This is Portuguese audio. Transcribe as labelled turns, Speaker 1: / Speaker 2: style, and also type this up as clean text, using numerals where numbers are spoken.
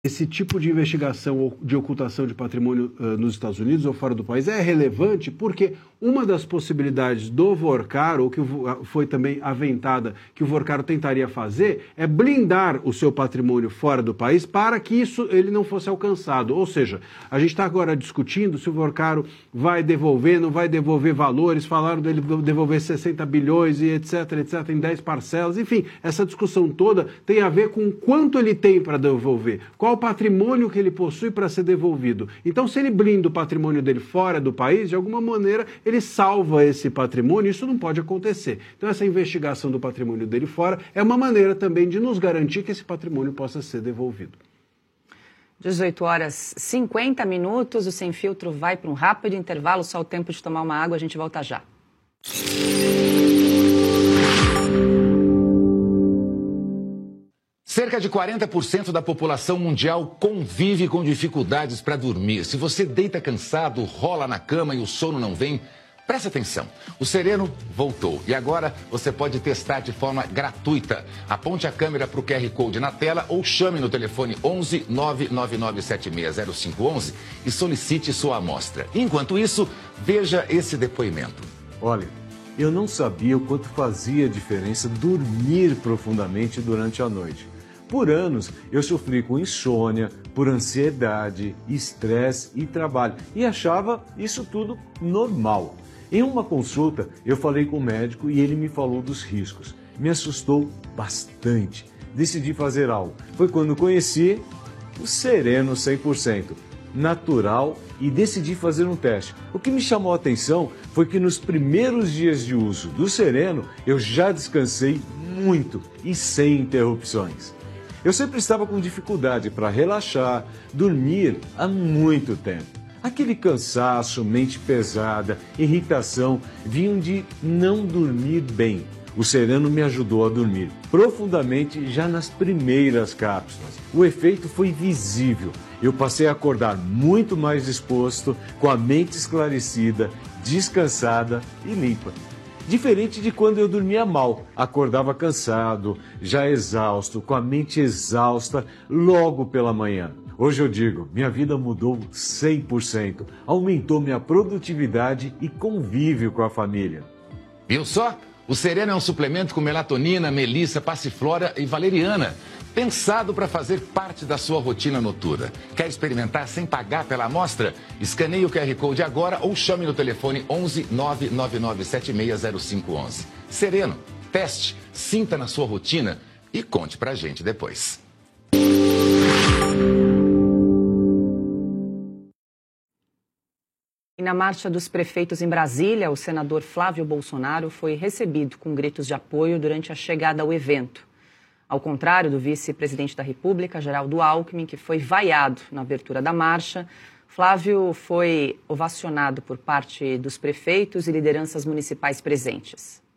Speaker 1: Esse tipo de investigação de ocultação de patrimônio nos Estados Unidos ou fora do país é relevante porque uma das possibilidades do Vorcaro, ou que foi também aventada, que o Vorcaro tentaria fazer, é blindar o seu patrimônio fora do país para que isso ele não fosse alcançado. Ou seja, a gente está agora discutindo se o Vorcaro vai devolver, não vai devolver valores, falaram dele devolver 60 bilhões e etc, em 10 parcelas, enfim, essa discussão toda tem a ver com quanto ele tem para devolver, qual o patrimônio que ele possui para ser devolvido. Então, se ele blinda o patrimônio dele fora do país, de alguma maneira, ele salva esse patrimônio, isso não pode acontecer. Então, essa investigação do patrimônio dele fora é uma maneira também de nos garantir que esse patrimônio possa ser devolvido.
Speaker 2: 18 horas 50 minutos, o Sem Filtro vai para um rápido intervalo, só o tempo de tomar uma água, a gente volta já.
Speaker 3: Cerca de 40% da população mundial convive com dificuldades para dormir. Se você deita cansado, rola na cama e o sono não vem, preste atenção. O Sereno voltou e agora você pode testar de forma gratuita. Aponte a câmera para o QR Code na tela ou chame no telefone 11 999760511 e solicite sua amostra. Enquanto isso, veja esse depoimento.
Speaker 4: Olha, eu não sabia o quanto fazia diferença dormir profundamente durante a noite. Por anos, eu sofri com insônia, por ansiedade, estresse e trabalho, e achava isso tudo normal. Em uma consulta, eu falei com o médico e ele me falou dos riscos. Me assustou bastante. Decidi fazer algo. Foi quando conheci o Sereno 100%, natural, e decidi fazer um teste. O que me chamou a atenção foi que nos primeiros dias de uso do Sereno, eu já descansei muito e sem interrupções. Eu sempre estava com dificuldade para relaxar, dormir há muito tempo. Aquele cansaço, mente pesada, irritação, vinham de não dormir bem. O Sereno me ajudou a dormir profundamente já nas primeiras cápsulas. O efeito foi visível. Eu passei a acordar muito mais disposto, com a mente esclarecida, descansada e limpa. Diferente de quando eu dormia mal, acordava cansado, já exausto, com a mente exausta logo pela manhã. Hoje eu digo, minha vida mudou 100%, aumentou minha produtividade e convívio com a família.
Speaker 3: Viu só? O Sereno é um suplemento com melatonina, melissa, passiflora e valeriana, pensado para fazer parte da sua rotina noturna. Quer experimentar sem pagar pela amostra? Escaneie o QR Code agora ou chame no telefone 11 999760511. Sereno, teste, sinta na sua rotina e conte pra gente depois.
Speaker 2: E na marcha dos prefeitos em Brasília, o senador Flávio Bolsonaro foi recebido com gritos de apoio durante a chegada ao evento. Ao contrário do vice-presidente da República, Geraldo Alckmin, que foi vaiado na abertura da marcha, Flávio foi ovacionado por parte dos prefeitos e lideranças municipais presentes.